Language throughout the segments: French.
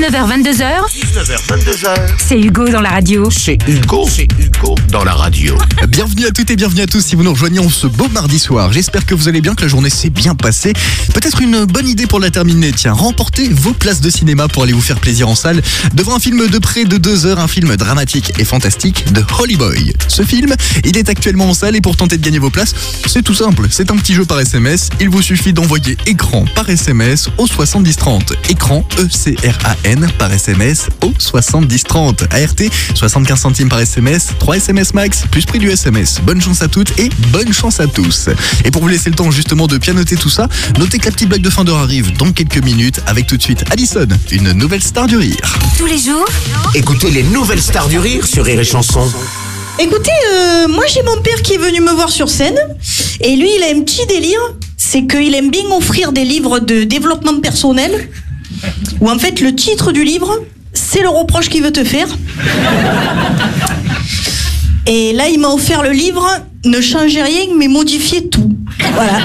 19h22h. 19h22h. C'est Hugo dans la radio. C'est Hugo dans la radio. Bienvenue à toutes et bienvenue à tous si vous nous rejoignez en ce beau mardi soir. J'espère que vous allez bien, que la journée s'est bien passée. Peut-être une bonne idée pour la terminer. Tiens, remportez vos places de cinéma pour aller vous faire plaisir en salle devant un film de près de 2 heures, un film dramatique et fantastique de Holly Boy. Ce film, il est actuellement en salle et pour tenter de gagner vos places, c'est tout simple. C'est un petit jeu par SMS. Il vous suffit d'envoyer écran par SMS au 7030. Écran, ECRAN par SMS au 7030. ART, 75 centimes par SMS, 3 SMS max, plus prix du SMS. Bonne chance à toutes et bonne chance à tous. Et pour vous laisser le temps justement de pianoter tout ça, notez que la petite blague de fin d'heure arrive dans quelques minutes avec tout de suite Alison, une nouvelle star du rire. Tous les jours, Écoutez les nouvelles stars du rire sur Rire et Chanson. Écoutez, moi j'ai mon père qui est venu me voir sur scène et lui il a un petit délire, c'est qu'il aime bien offrir des livres de développement personnel où en fait le titre du livre c'est le reproche qu'il veut te faire. Et là il m'a offert le livre Ne changez rien mais modifiez tout. Voilà.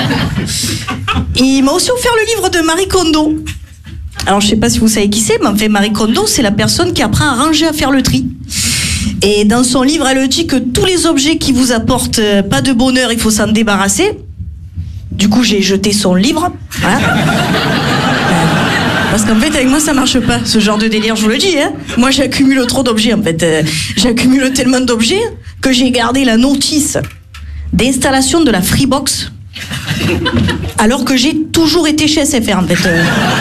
Il m'a aussi offert le livre de Marie Kondo. Alors je sais pas si vous savez qui c'est, mais en fait Marie Kondo c'est la personne qui apprend à ranger, à faire le tri. Et dans son livre, elle dit que tous les objets qui vous apportent pas de bonheur, il faut s'en débarrasser. Du coup, j'ai jeté son livre. Voilà. Parce qu'en fait, avec moi, ça marche pas, ce genre de délire, je vous le dis. Hein. Moi, j'accumule trop d'objets, en fait. J'accumule tellement d'objets que j'ai gardé la notice d'installation de la Freebox. Alors que j'ai toujours été chez SFR, en fait.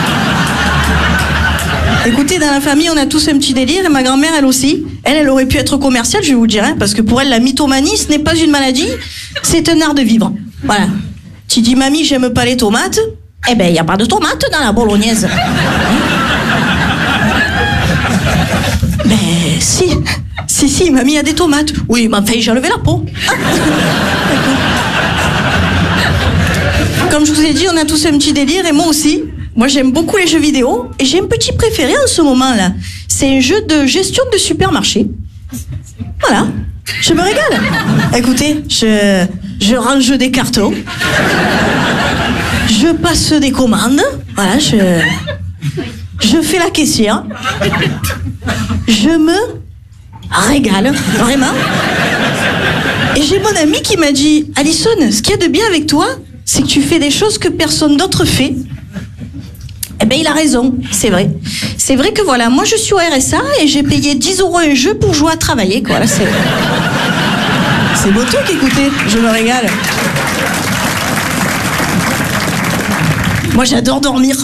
Écoutez, dans la famille, on a tous un petit délire, et ma grand-mère, elle aussi. Elle aurait pu être commerciale, je vais vous dire, hein, parce que pour elle, la mythomanie, ce n'est pas une maladie, c'est un art de vivre. Voilà. Tu dis, mamie, j'aime pas les tomates, eh ben, il n'y a pas de tomates dans la bolognaise. Mais si, mamie, il y a des tomates. Oui, mais enfin, j'ai enlevé la peau. Comme je vous ai dit, on a tous un petit délire, et moi aussi. Moi, j'aime beaucoup les jeux vidéo et j'ai un petit préféré en ce moment-là. C'est un jeu de gestion de supermarché. Voilà, je me régale. Écoutez, je range des cartons, je passe des commandes, voilà, je fais la caissière, je me régale, vraiment. Et j'ai mon ami qui m'a dit, Alison, ce qu'il y a de bien avec toi, c'est que tu fais des choses que personne d'autre fait. Eh ben il a raison, c'est vrai. C'est vrai que voilà, moi je suis au RSA et j'ai payé 10 € un jeu pour jouer à travailler, quoi. Là, c'est beau truc, écoutez, je me régale. Moi j'adore dormir.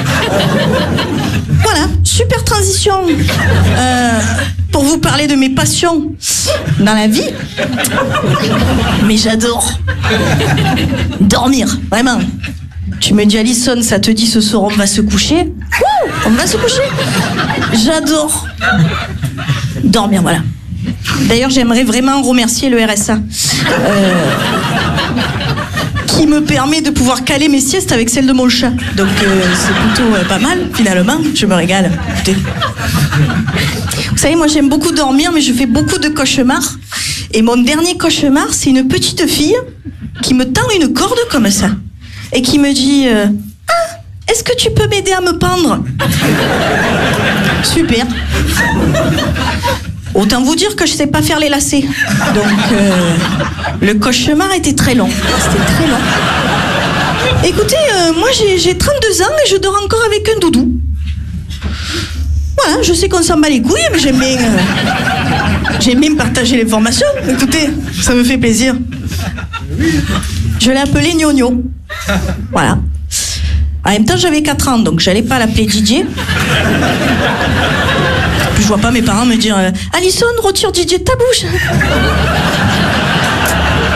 Voilà, super transition pour vous parler de mes passions dans la vie. Mais j'adore dormir, vraiment. Tu me dis, Alison, ça te dit ce soir on va se coucher? Ouh, on va se coucher. J'adore dormir, voilà. D'ailleurs, j'aimerais vraiment remercier le RSA qui me permet de pouvoir caler mes siestes avec celle de mon chat. Donc c'est plutôt pas mal, finalement. Je me régale. Écoutez. Vous savez, moi j'aime beaucoup dormir, mais je fais beaucoup de cauchemars. Et mon dernier cauchemar, c'est une petite fille qui me tend une corde comme ça. Et qui me dit est-ce que tu peux m'aider à me pendre? Super. Autant vous dire que je sais pas faire les lacets. Donc le cauchemar était très long. C'était très long. Écoutez, moi j'ai 32 ans et je dors encore avec un doudou. Voilà, je sais qu'on s'en bat les couilles, mais j'aime bien partager l'information. Écoutez, ça me fait plaisir. Je l'ai appelé Gnogno. Voilà. En même temps, j'avais 4 ans, donc j'allais pas l'appeler Didier. Puis je vois pas mes parents me dire Alison, retire Didier de ta bouche.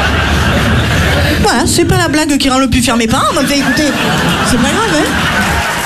Voilà, c'est pas la blague qui rend le plus fier mes parents, mais écoutez, c'est pas grave, hein.